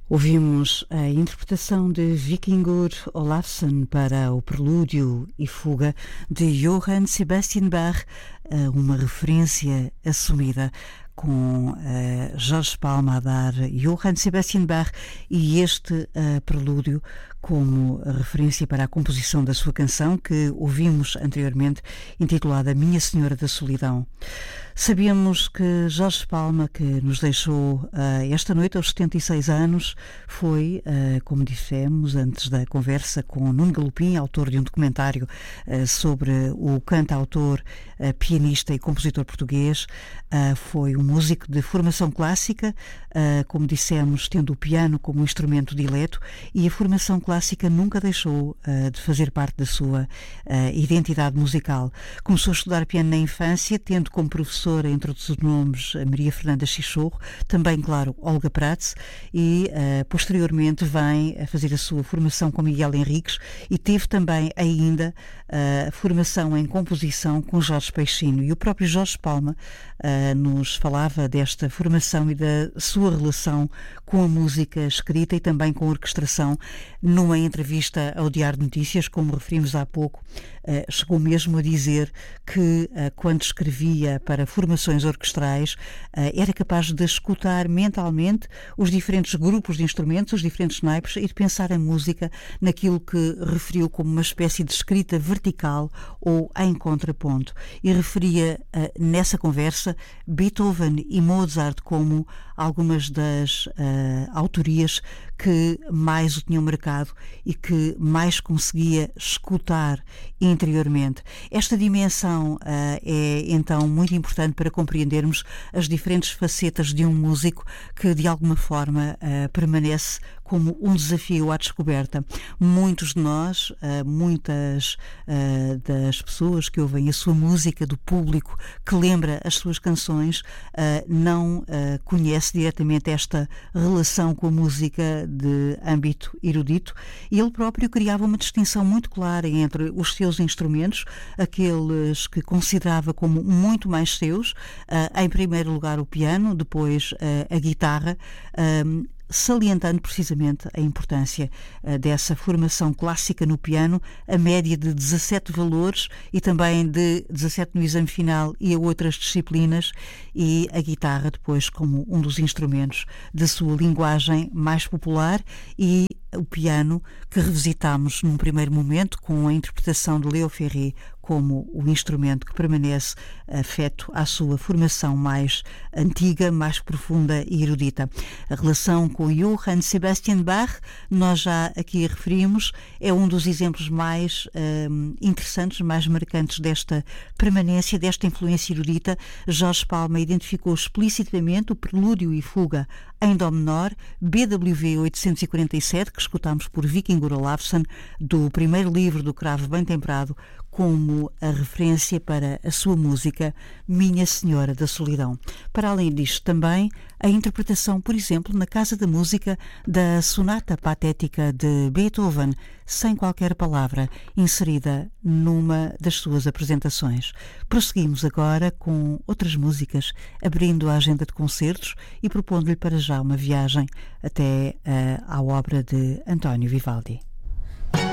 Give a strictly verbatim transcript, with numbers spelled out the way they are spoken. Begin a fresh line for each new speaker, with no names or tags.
Ouvimos a interpretação de Víkingur Olafsson para o Prelúdio e Fuga de Johann Sebastian Bach, uma referência assumida com uh, Jorge Palma a dar Johann Sebastian Bach e este uh, prelúdio como referência para a composição da sua canção que ouvimos anteriormente, intitulada Minha Senhora da Solidão. Sabemos que Jorge Palma, que nos deixou uh, esta noite aos setenta e seis anos, foi, uh, como dissemos antes da conversa com Nuno Galopim, autor de um documentário uh, sobre o cantautor, uh, pianista e compositor português, uh, foi um músico de formação clássica, uh, como dissemos, tendo o piano como instrumento dileto, e a formação clássica nunca deixou uh, de fazer parte da sua uh, identidade musical. Começou a estudar piano na infância, tendo como professor, entre outros nomes, a Maria Fernanda Chichorro, também, claro, Olga Prats, e uh, posteriormente vem a fazer a sua formação com Miguel Henriques e teve também ainda uh, a formação em composição com Jorge Peixino. E o próprio Jorge Palma uh, nos falava desta formação e da sua relação com a música escrita e também com a orquestração numa entrevista ao Diário de Notícias, como referimos há pouco. Uh, chegou mesmo a dizer que uh, quando escrevia para formações orquestrais uh, era capaz de escutar mentalmente os diferentes grupos de instrumentos, os diferentes naipes e de pensar a música naquilo que referiu como uma espécie de escrita vertical ou em contraponto. E referia uh, nessa conversa Beethoven e Mozart como algumas das uh, autorias que mais o tinham marcado e que mais conseguia escutar interiormente. Esta dimensão uh, é então muito importante para compreendermos as diferentes facetas de um músico que de alguma forma uh, permanece como um desafio à descoberta. Muitos de nós, uh, muitas uh, das pessoas que ouvem a sua música, do público que lembra as suas canções, uh, não uh, conhece diretamente esta relação com a música de âmbito erudito, e ele próprio criava uma distinção muito clara entre os seus instrumentos, aqueles que considerava como muito mais seus, uh, em primeiro lugar o piano, depois uh, a guitarra, um, salientando precisamente a importância uh, dessa formação clássica no piano, a média de dezassete valores e também de dezassete no exame final e a outras disciplinas, e a guitarra depois como um dos instrumentos da sua linguagem mais popular, e o piano que revisitamos num primeiro momento com a interpretação de Léo Ferré como o instrumento que permanece afeto à sua formação mais antiga, mais profunda e erudita. A relação com Johann Sebastian Bach, nós já aqui referimos, é um dos exemplos mais um, interessantes, mais marcantes desta permanência, desta influência erudita. Jorge Palma identificou explicitamente o Prelúdio e Fuga em Dó menor, B W V oitocentos e quarenta e sete, que escutámos por Víkingur Olafsson, do primeiro livro do Cravo Bem Temperado, como a referência para a sua música Minha Senhora da Solidão. Para além disto, também a interpretação, por exemplo, na Casa da Música, da Sonata Patética de Beethoven, sem qualquer palavra, inserida numa das suas apresentações. Prosseguimos agora com outras músicas, abrindo a agenda de concertos e propondo-lhe para já uma viagem até uh, à obra de António Vivaldi.